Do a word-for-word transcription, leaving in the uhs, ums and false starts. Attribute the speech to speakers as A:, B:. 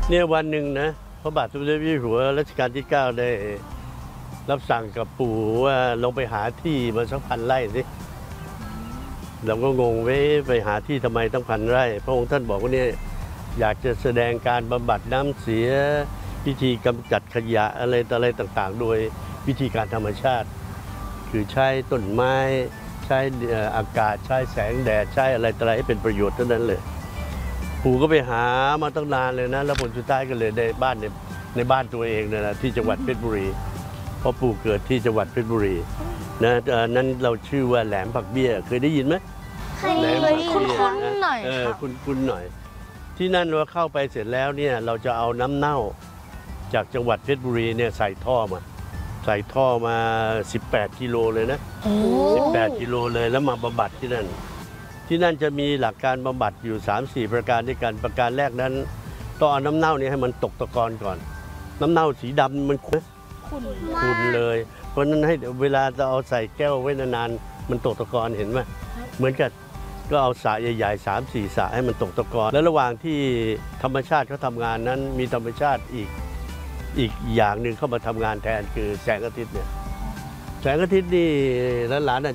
A: เนี่ยวันหนึ่งนะพระบาทสมเด็จพระเจ้าอยู่หัวรัชกาลที่เก้าได้รับสั่งกับปู่ว่าลงไปหาที่มาสักพันไร่สิเราก็งงไว้ไปหาที่ทำไมต้องพันไร่พระองค์ท่านบอกว่าเนี่ยอยากจะแสดงการบำบัดน้ำเสียวิธีกำจัดขยะอะไรต่ออะไรต่างๆ โดยวิธีการธรรมชาติ คือใช้ต้นไม้ใช้อากาศใช้แสงแดดใช้อะไรต่ออะไรให้เป็นประโยชน์เท่านั้นเลยปู่ก็ไปหามาตั้งนานเลยนะแล้วผลสุดท้ายก็เลยได้บ้านในในบ้านตัวเองนะที่จังหวัดเพชรบุรีเพราะปู่เกิดที่จังหวัดเพชรบุรีนะนั้นเราชื่อว่าแหลมผักเบี้ยเคยได้ยินไหม
B: เคย
A: แหลม
B: เค
A: ผั
B: ย
A: ก
B: คุ้
A: เบี้ย
B: นๆหน่อย
A: เออ
B: ครับ
A: คุ้นๆหน่อย ที่นั่นเราเข้าไปเสร็จแล้วเนี่ยเราจะเอาน้ำเน่าจากจังหวัดเพชรบุรีเนี่ยใส่ท่อมาใส่ท่อมาสิบแปดกิโลเลยนะ
B: โอ้
A: สิบแปดกิโลเลยแล้วมาบำบัดที่นั่นที่นั่นจะมีหลักการบำบัดอยู่ สามสี่ ประการด้วยกันประการแรกนั้นต้องเอาน้ำเน่านี่ให้มันตกตะกอนก่อน น้ำเน่าสีดำมันขุ่น
B: คุณ
A: ขุ่นเลย เพราะฉะนั้นให้เวลาจะเอาใส่แก้วไว้นานๆมันตกตะกอนเห็นไหมเหมือนกับก็เอาสระใหญ่ๆสามสี่สระให้มันตกตะกอนแล้วระหว่างที่ธรรมชาติเขาทำงานนั้นมีธรรมชาติอีกอีกอย่างหนึ่งเข้ามาทำงานแทนคือแสงอาทิตย์เนี่ยแสงอาทิตย์นี่หลานๆ